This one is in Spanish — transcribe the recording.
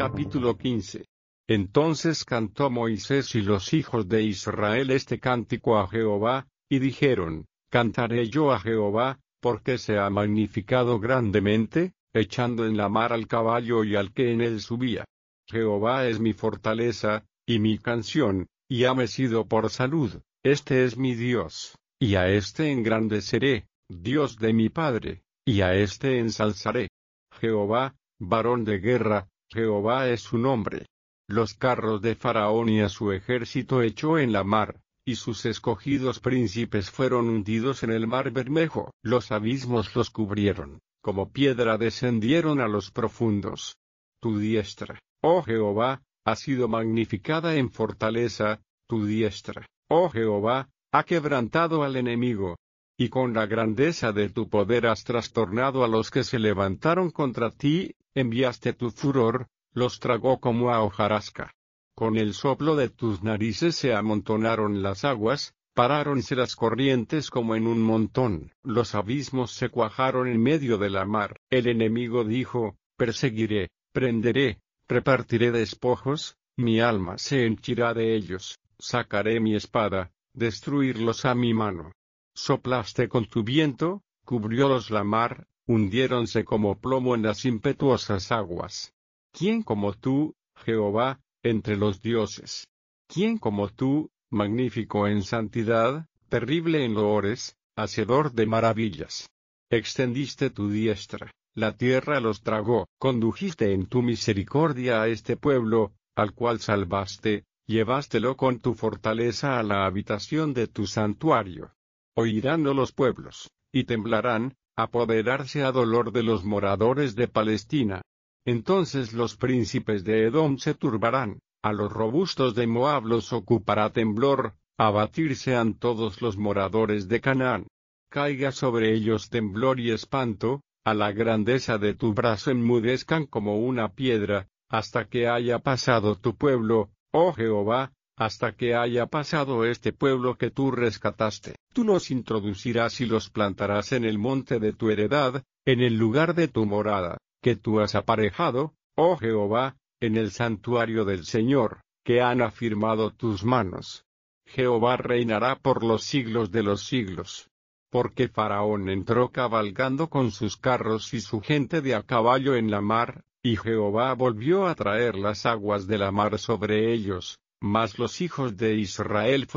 Capítulo 15. Entonces cantó Moisés y los hijos de Israel este cántico a Jehová, y dijeron: Cantaré yo a Jehová, porque se ha magnificado grandemente, echando en la mar al caballo y al que en él subía. Jehová es mi fortaleza, y mi canción, y ha sido por salud, este es mi Dios, y a este engrandeceré, Dios de mi Padre, y a este ensalzaré. Jehová, varón de guerra, Jehová es su nombre. Los carros de Faraón y a su ejército echó en la mar, y sus escogidos príncipes fueron hundidos en el mar Bermejo. Los abismos los cubrieron, como piedra descendieron a los profundos. Tu diestra, oh Jehová, ha sido magnificada en fortaleza, tu diestra, oh Jehová, ha quebrantado al enemigo. Y con la grandeza de tu poder has trastornado a los que se levantaron contra ti, enviaste tu furor, los tragó como a hojarasca. Con el soplo de tus narices se amontonaron las aguas, paráronse las corrientes como en un montón. Los abismos se cuajaron en medio de la mar. El enemigo dijo: perseguiré, prenderé, repartiré despojos, mi alma se henchirá de ellos, sacaré mi espada, destruirlos a mi mano. Soplaste con tu viento, cubriólos la mar, hundiéronse como plomo en las impetuosas aguas. ¿Quién como tú, Jehová, entre los dioses? ¿Quién como tú, magnífico en santidad, terrible en loores, hacedor de maravillas? Extendiste tu diestra, la tierra los tragó. Condujiste en tu misericordia a este pueblo, al cual salvaste, llevástelo con tu fortaleza a la habitación de tu santuario. Oiránlo los pueblos, y temblarán, apoderarse a dolor de los moradores de Palestina. Entonces los príncipes de Edom se turbarán, a los robustos de Moab los ocupará temblor, abatirse han todos los moradores de Canaán. Caiga sobre ellos temblor y espanto, a la grandeza de tu brazo enmudezcan como una piedra, hasta que haya pasado tu pueblo, oh Jehová, hasta que haya pasado este pueblo que tú rescataste. Tú los introducirás y los plantarás en el monte de tu heredad, en el lugar de tu morada, que tú has aparejado, oh Jehová, en el santuario del Señor, que han afirmado tus manos. Jehová reinará por los siglos de los siglos. Porque Faraón entró cabalgando con sus carros y su gente de a caballo en la mar, y Jehová volvió a traer las aguas de la mar sobre ellos, mas los hijos de Israel